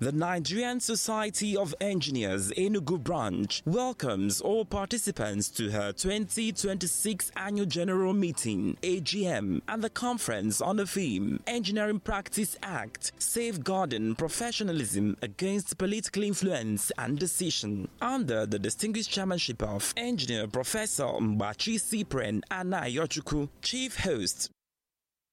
The Nigerian Society of Engineers Enugu branch welcomes all participants to her 2026 Annual General Meeting (AGM) and the conference on the theme Engineering Practice Act, Safeguarding Professionalism Against Political Influence and Decision, under the distinguished chairmanship of Engineer Professor Mbachi Cyprian Anayochukwu. Chief host